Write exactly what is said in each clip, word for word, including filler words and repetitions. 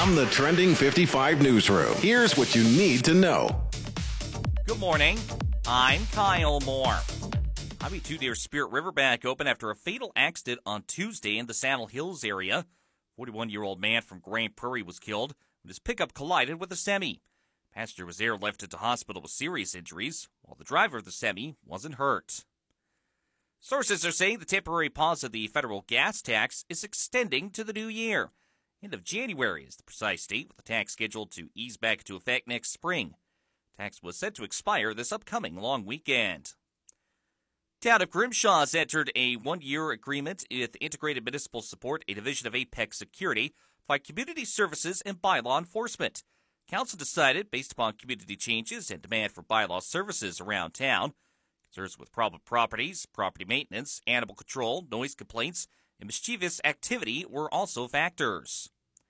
From the Trending fifty-five newsroom, here's what you need to know. Good morning. I'm Kyle Moore. Highway two near Spirit River back open after a fatal accident on Tuesday in the Saddle Hills area. forty-one-year-old man from Grand Prairie was killed when his pickup collided with a semi. Passenger was airlifted to hospital with serious injuries, while the driver of the semi wasn't hurt. Sources are saying the temporary pause of the federal gas tax is extending to the new year. End of January is the precise date, with the tax scheduled to ease back into effect next spring. Tax was set to expire this upcoming long weekend. Town of Grimshaw has entered a one-year agreement with Integrated Municipal Support, a division of Apex Security, for community services and bylaw enforcement. Council decided, based upon community changes and demand for bylaw services around town, concerns with problem properties, property maintenance, animal control, noise complaints, and mischievous activity were also factors.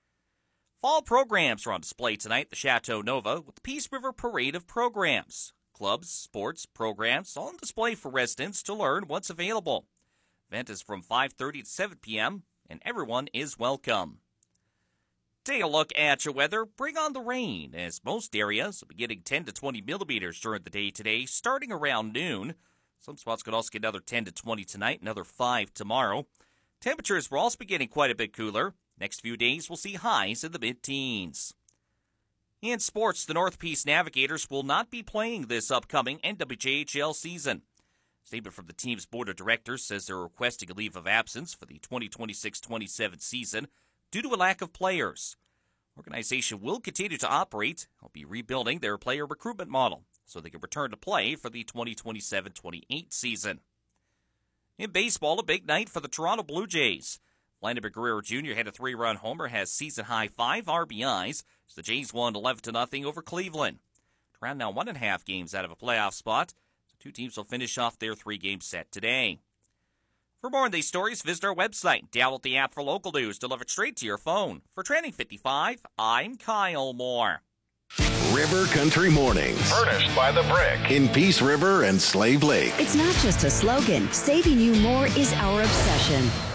Fall programs are on display tonight at the Chateau Nova with the Peace River Parade of Programs. Clubs, sports, programs, all on display for residents to learn what's available. Event is from five thirty to seven p.m., and everyone is welcome. Take a look at your weather. Bring on the rain, as most areas will be getting ten to twenty millimeters during the day today, starting around noon. Some spots could also get another ten to twenty tonight, another five tomorrow. Temperatures will also be getting quite a bit cooler. Next few days, we'll see highs in the mid-teens. In sports, the North Peace Navigators will not be playing this upcoming N W J H L season. A statement from the team's board of directors says they're requesting a leave of absence for the twenty twenty-six twenty-seven season due to a lack of players. Organization will continue to operate. They'll be rebuilding their player recruitment model so they can return to play for the twenty twenty-seven twenty-eight season. In baseball, a big night for the Toronto Blue Jays. Vladimir Guerrero Junior had a three-run homer, has season-high five R B Is, as the Jays won eleven to nothing over Cleveland. Toronto now one and a half games out of a playoff spot. The two teams will finish off their three-game set today. For more on these stories, visit our website. Download the app for local news delivered straight to your phone. For Trending fifty-five, I'm Kyle Moore. River Country Mornings. Furnished by The Brick. In Peace River and Slave Lake. It's not just a slogan. Saving you more is our obsession.